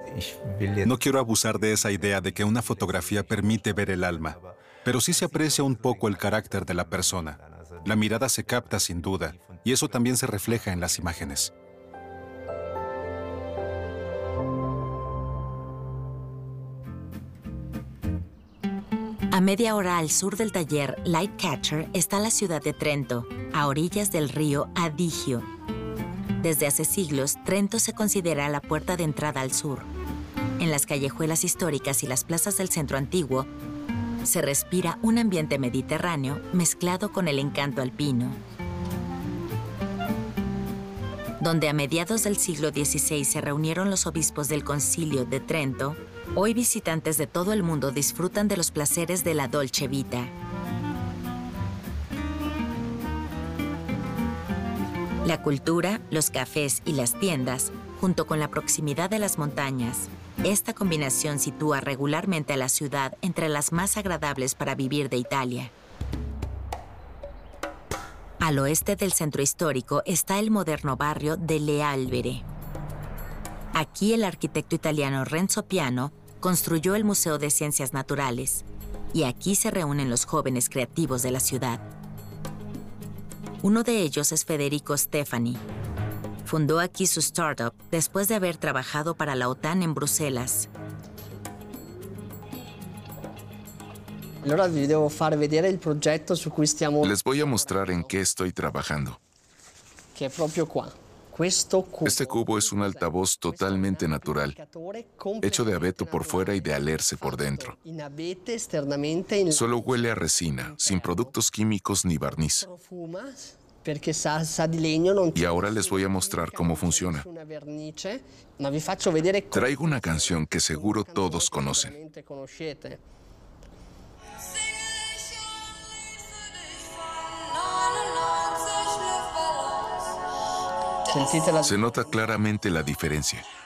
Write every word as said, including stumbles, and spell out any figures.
No quiero abusar de esa idea de que una fotografía permite ver el alma, pero sí se aprecia un poco el carácter de la persona. La mirada se capta sin duda, y eso también se refleja en las imágenes. A media hora al sur del taller Lightcatcher está la ciudad de Trento, a orillas del río Adigio. Desde hace siglos, Trento se considera la puerta de entrada al sur. En las callejuelas históricas y las plazas del centro antiguo, se respira un ambiente mediterráneo mezclado con el encanto alpino. Donde a mediados del siglo dieciséis se reunieron los obispos del Concilio de Trento, hoy visitantes de todo el mundo disfrutan de los placeres de la Dolce Vita. La cultura, los cafés y las tiendas, junto con la proximidad de las montañas, esta combinación sitúa regularmente a la ciudad entre las más agradables para vivir de Italia. Al oeste del centro histórico está el moderno barrio de Le Albere. Aquí el arquitecto italiano Renzo Piano construyó el Museo de Ciencias Naturales, y aquí se reúnen los jóvenes creativos de la ciudad. Uno de ellos es Federico Stefani. Fundó aquí su startup después de haber trabajado para la OTAN en Bruselas. Les voy a mostrar en qué estoy trabajando. Este cubo es un altavoz totalmente natural, hecho de abeto por fuera y de alerce por dentro. Solo huele a resina, sin productos químicos ni barniz. Y ahora les voy a mostrar cómo funciona. Traigo una canción que seguro todos conocen. Se nota claramente la diferencia.